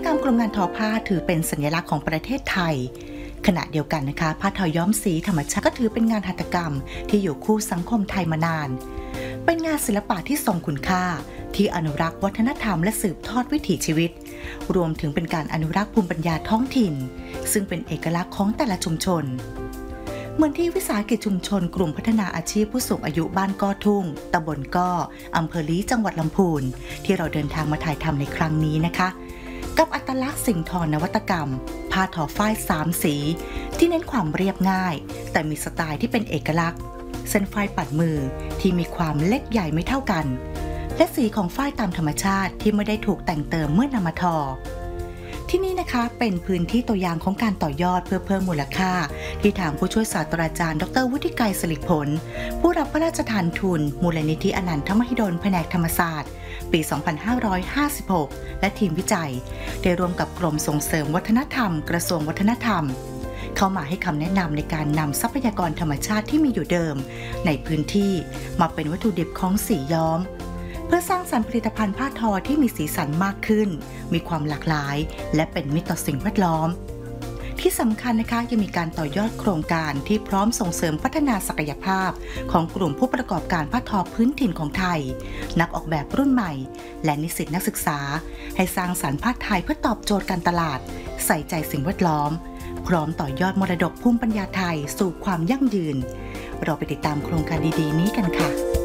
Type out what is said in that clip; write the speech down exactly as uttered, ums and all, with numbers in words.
กรรมกรมงานทอผ้าถือเป็นสัญลักษณ์ของประเทศไทยขณะเดียวกันนะคะผ้าทอย้อมสีธรรมชาติก็ถือเป็นงานหัตถกรรมที่อยู่คู่สังคมไทยมานานเป็นงานศิลปะที่ทรงคุณค่าที่อนุรักษ์วัฒนธรรมและสืบทอดวิถีชีวิตรวมถึงเป็นการอนุรักษ์ภูมิปัญญาท้องถิ่นซึ่งเป็นเอกลักษณ์ของแต่ละชุมชนเหมือนที่วิสาหกิจชุมชนกลุ่มพัฒนาอาชีพผู้สูงอายุบ้านก้อทุ่งตำบลก้ออำเภอลี้จังหวัดลำพูนที่เราเดินทางมาถ่ายทำในครั้งนี้นะคะกับอัตลักษณ์สิ่งทอนวัตกรรมผ้าทอฝ้ายสามสีที่เน้นความเรียบง่ายแต่มีสไตล์ที่เป็นเอกลักษณ์เส้นฝ้ายปัดมือที่มีความเล็กใหญ่ไม่เท่ากันและสีของฝ้ายตามธรรมชาติที่ไม่ได้ถูกแต่งเติมเมื่อนำมาทอที่นี่นะคะเป็นพื้นที่ตัวอย่างของการต่อยอดเพื่อเพิ่มมูลค่าที่ทางผู้ช่วยศาสตราจารย์ดรวุฒิไกรสิริผลผู้รับพระราชทานทุนมูลนิธิอนันทมหิดลแผนกธรรมศาสตร์ปี สองพันห้าร้อยห้าสิบหก และทีมวิจัยได้ร่วมกับกรมส่งเสริมวัฒนธรรมกระทรวงวัฒนธรรมเข้ามาให้คำแนะนำในการนำทรัพยากรธรรมชาติที่มีอยู่เดิมในพื้นที่มาเป็นวัตถุดิบของสีย้อมเพื่อสร้างสรรค์ผลิตภัณฑ์ผ้าทอที่มีสีสันมากขึ้นมีความหลากหลายและเป็นมิตรต่อสิ่งแวดล้อมที่สำคัญนะคะยังมีการต่อยอดโครงการที่พร้อมส่งเสริมพัฒนาศักยภาพของกลุ่มผู้ประกอบการผ้าทอพื้นถิ่นของไทยนักออกแบบรุ่นใหม่และนิสิตนักศึกษาให้สร้างสรรค์ผ้าไทยเพื่อตอบโจทย์การตลาดใส่ใจสิ่งแวดล้อมพร้อมต่อยอดมรดกภูมิปัญญาไทยสู่ความยั่งยืนเราไปติดตามโครงการดีๆนี้กันค่ะ